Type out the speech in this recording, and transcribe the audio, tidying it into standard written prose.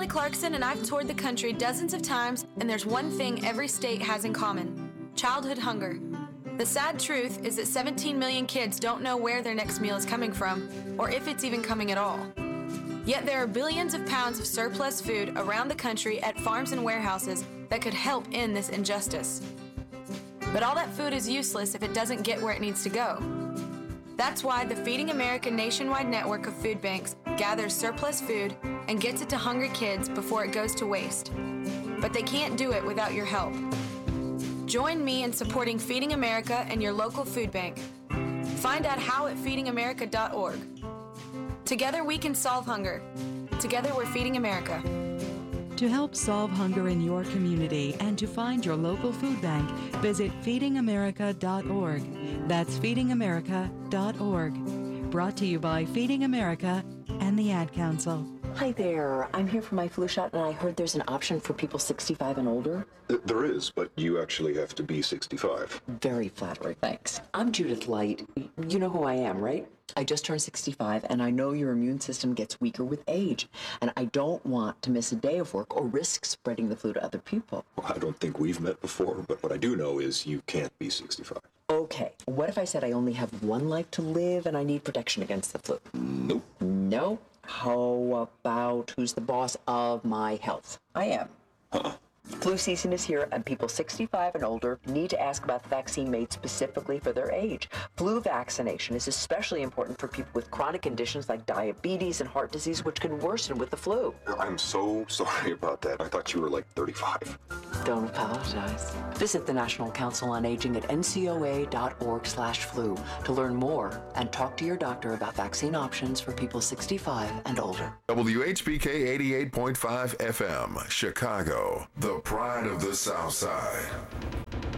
Clarkson and I've toured the country dozens of times, and there's one thing every state has in common: childhood hunger. The sad truth is that 17 million kids don't know where their next meal is coming from, or if it's even coming at all. Yet there are billions of pounds of surplus food around the country at farms and warehouses that could help end this injustice. But all that food is useless if it doesn't get where it needs to go. That's why the Feeding America nationwide network of food banks gathers surplus food and gets it to hungry kids before it goes to waste. But they can't do it without your help. Join me in supporting Feeding America and your local food bank. Find out how at feedingamerica.org. Together we can solve hunger. Together we're Feeding America. To help solve hunger in your community and to find your local food bank, visit feedingamerica.org. That's feedingamerica.org. Brought to you by Feeding America and the Ad Council. Hi there. I'm here for my flu shot, and I heard there's an option for people 65 and older. There is, but you actually have to be 65. Very flattering, thanks. I'm Judith Light. You know who I am, right? I just turned 65, and I know your immune system gets weaker with age, and I don't want to miss a day of work or risk spreading the flu to other people. Well, I don't think we've met before, but what I do know is you can't be 65. Okay, what if I said I only have one life to live and I need protection against the flu? Nope. No? How about who's the boss of my health? I am. Flu season is here, and people 65 and older need to ask about the vaccine made specifically for their age. Flu vaccination is especially important for people with chronic conditions like diabetes and heart disease, which can worsen with the flu. I'm so sorry about that. I thought you were like 35. Don't apologize. Visit the National Council on Aging at ncoa.org/flu to learn more and talk to your doctor about vaccine options for people 65 and older. WHBK 88.5 FM, Chicago, the pride of the South Side.